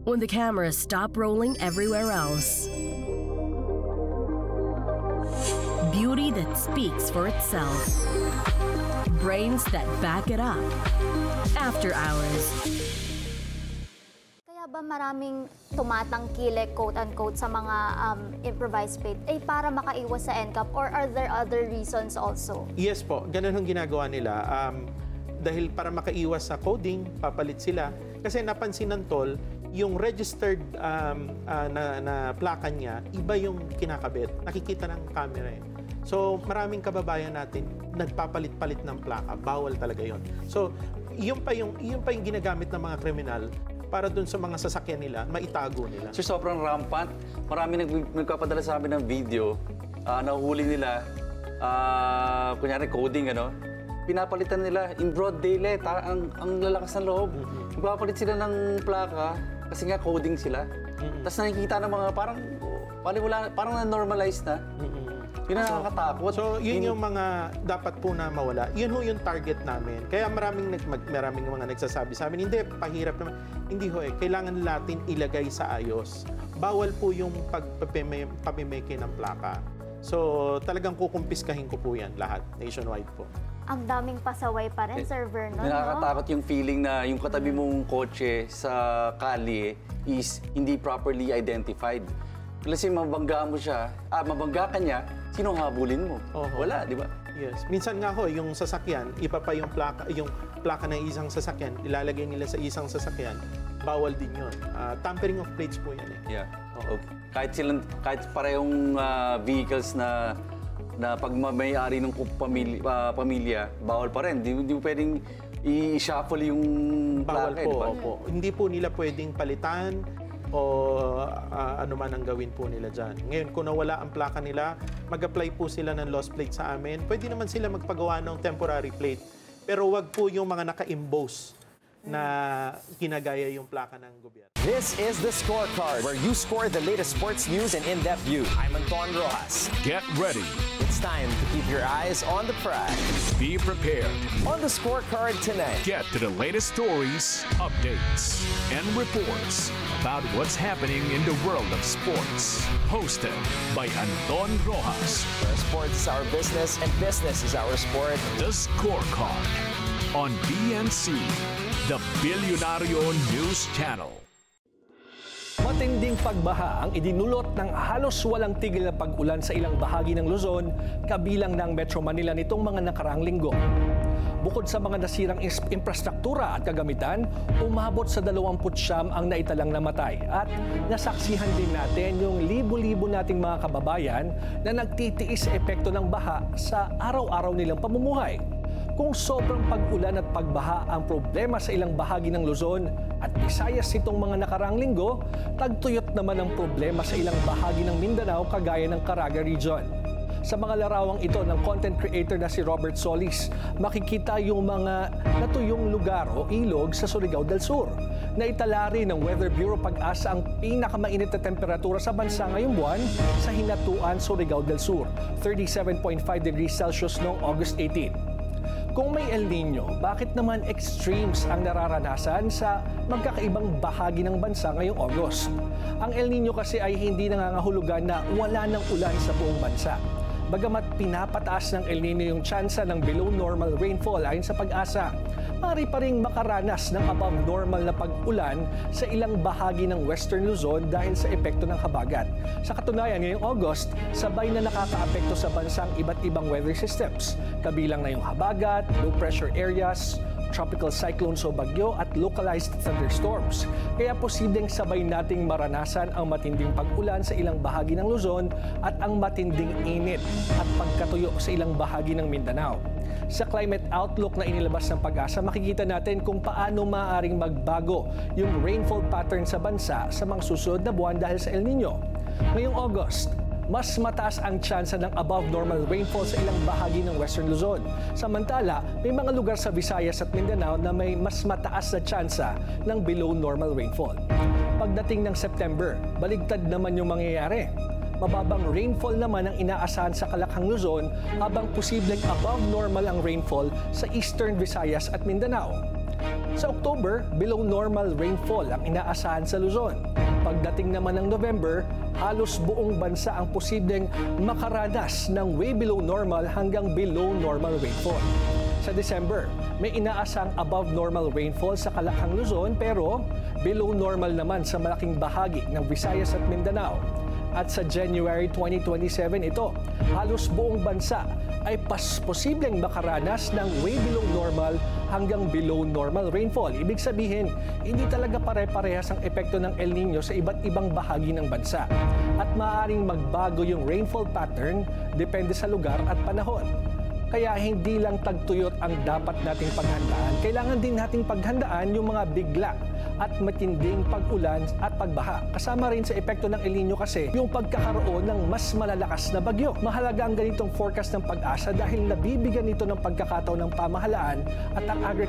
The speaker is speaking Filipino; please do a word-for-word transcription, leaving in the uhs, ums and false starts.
when the cameras stop rolling everywhere else. Beauty that speaks for itself. Brains that back it up. After Hours. Kaya ba maraming tumatangkilik, quote-unquote, sa mga um, improvised plate ay para makaiwas sa N C A P, or are there other reasons also? Yes po, ganun ang ginagawa nila. Um, dahil para makaiwas sa coding, papalit sila. Kasi napansin ng toll, yung registered um, uh, na, na plaka niya, iba yung kinakabit. Nakikita ng camera eh. So maraming kababayan natin nagpapalit-palit ng plaka. Bawal talaga yon. So yun pa yung, yun pa yung ginagamit ng mga kriminal para dun sa mga sasakyan nila, maitago nila. So sobrang rampant. Marami nag nagpapadala sa amin ng video. Uh, nahuhuli nila, uh, kunyari coding, ano, pinapalitan nila in broad daylight. Ha? Ang, ang lalakas ng loob. Mm-hmm. Nagpapalit sila ng plaka kasi nga coding sila. Mm-hmm. Tapos nakikita ng mga parang, wala, parang na-normalize na. Mm-hmm. Yun ang nakakatakot. So, yun yung mga dapat po na mawala. Yun ho yung target namin. Kaya maraming, nag, maraming mga nagsasabi sa amin, hindi, pahirap naman. Hindi ho eh. Kailangan natin ilagay sa ayos. Bawal po yung pagpapimeke ng plaka. So, talagang kukumpiskahin ko po yan lahat, nationwide po. Ang daming pasaway pa rin, Sir Vernon, Nakakatakot no? yung feeling na yung katabi mong kotse sa kalye is hindi properly identified. Kasi mabangga mo siya, ah, mabangga ka niya, sino habulin mo? Oho. Wala, di ba? Yes. Minsan nga ho, yung sasakyan, iba pa yung plaka, yung plaka ng isang sasakyan, ilalagay nila sa isang sasakyan, bawal din yun. Uh, tampering of plates po yan eh. Yeah. Okay. Kahit silang, kahit parehong uh, vehicles na na pagmamayari ng pamilya, uh, pamilya, bawal pa rin. Hindi mo pwedeng i-shuffle yung bawal plaka, po, diba? opo. Hindi po nila pwedeng palitan o uh, ano man ang gawin po nila dyan. Ngayon, kung nawala ang plaka nila, mag-apply po sila ng lost plate sa amin. Pwede naman sila magpagawa ng temporary plate. Pero wag po yung mga naka-emboss na ginagaya yung plaka ng gobyerno. This is The Scorecard, where you score the latest sports news and in-depth view. I'm Anton Rojas. Get ready. It's time to keep your eyes on the prize. Be prepared. On The Scorecard tonight. Get to the latest stories, updates, and reports about what's happening in the world of sports. Hosted by Anton Rojas. Where sports is our business and business is our sport. The Scorecard on B N C, the Bilyonaryo News Channel. Matinding pagbaha ang idinulot ng halos walang tigil na pag-ulan sa ilang bahagi ng Luzon, kabilang ng Metro Manila nitong mga nakaraang linggo. Bukod sa mga nasirang infrastruktura at kagamitan, umabot sa dalawampu't siyam ang naitalang namatay. At nasaksihan din natin yung libo-libo nating mga kababayan na nagtitiis sa epekto ng baha sa araw-araw nilang pamumuhay. Kung sobrang pag-ulan at pagbaha ang problema sa ilang bahagi ng Luzon at Visayas nitong mga nakaraang linggo, tagtuyot naman ang problema sa ilang bahagi ng Mindanao kagaya ng Caraga Region. Sa mga larawang ito ng content creator na si Robert Solis, makikita yung mga natuyong lugar o ilog sa Surigao del Sur. Naitala rin ng Weather Bureau Pag-asa ang pinakamainit na temperatura sa bansa ngayong buwan sa Hinatuan, Surigao del Sur, thirty-seven point five degrees Celsius noong August eighteen. Kung may El Nino, bakit naman extremes ang nararanasan sa magkakaibang bahagi ng bansa ngayong August? Ang El Nino kasi ay hindi nangangahulugan na wala ng ulan sa buong bansa. Bagamat pinapataas ng El Nino yung tsansa ng below normal rainfall ayon sa Pag-asa, maaari pa ring makaranas ng above normal na pag-ulan sa ilang bahagi ng Western Luzon dahil sa epekto ng habagat. Sa katunayan, ngayong August, sabay na nakakaapekto sa bansang iba't ibang weather systems, kabilang na yung habagat, low pressure areas, tropical cyclones o bagyo at localized thunderstorms. Kaya posibleng sabay nating maranasan ang matinding pag-ulan sa ilang bahagi ng Luzon at ang matinding init at pagkatuyo sa ilang bahagi ng Mindanao. Sa climate outlook na inilabas ng Pag-asa, makikita natin kung paano maaaring magbago yung rainfall pattern sa bansa sa mga susunod na buwan dahil sa El Nino. Ngayong August, mas mataas ang tsansa ng above normal rainfall sa ilang bahagi ng Western Luzon. Samantala, may mga lugar sa Visayas at Mindanao na may mas mataas na tsansa ng below normal rainfall. Pagdating ng September, baligtad naman yung mangyayari. Mababang rainfall naman ang inaasahan sa Kalakhang, Luzon, habang posibleng above normal ang rainfall sa Eastern Visayas at Mindanao. Sa October, below normal rainfall ang inaasahan sa Luzon. Pagdating naman ng November, halos buong bansa ang posibleng makaranas ng way below normal hanggang below normal rainfall. Sa December, may inaasang above normal rainfall sa Calakhang, Luzon pero below normal naman sa malaking bahagi ng Visayas at Mindanao. At sa January twenty twenty-seven ito, halos buong bansa ay pas posibleng makaranas ng way below normal hanggang below normal rainfall. Ibig sabihin, hindi talaga pare-parehas ang epekto ng El Nino sa iba't ibang bahagi ng bansa. At maaaring magbago yung rainfall pattern depende sa lugar at panahon. Kaya hindi lang tagtuyot ang dapat nating paghandaan, kailangan din nating paghandaan yung mga bigla at matinding pag-ulan at pagbaha. Kasama rin sa epekto ng El Nino kasi yung pagkakaroon ng mas malalakas na bagyo. Mahalaga ang ganitong forecast ng Pag-asa dahil nabibigyan nito ng pagkakataon ng pamahalaan at ang agriculture